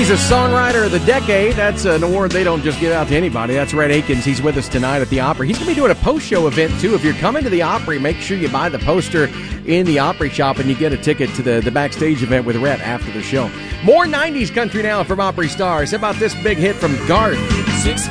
He's a songwriter of the decade. That's an award they don't just give out to anybody. That's Rhett Akins. He's with us tonight at the Opry. He's going to be doing a post-show event, too. If you're coming to the Opry, make sure you buy the poster in the Opry shop and you get a ticket to the backstage event with Rhett after the show. More 90s country now from Opry Stars. How about this big hit from Garth? 6